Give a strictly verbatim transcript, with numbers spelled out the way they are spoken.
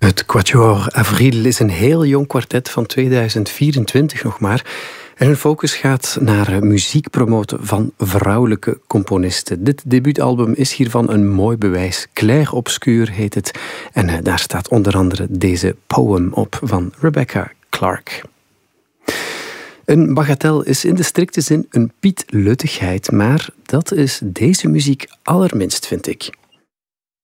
Het Quatuor Avril is een heel jong kwartet van tweeduizend vierentwintig nog maar. En hun focus gaat naar muziek promoten van vrouwelijke componisten. Dit debuutalbum is hiervan een mooi bewijs. Clair Obscur heet het. En daar staat onder andere deze poem op van Rebecca Clark. Een bagatel is in de strikte zin een pietluttigheid, maar dat is deze muziek allerminst, vind ik.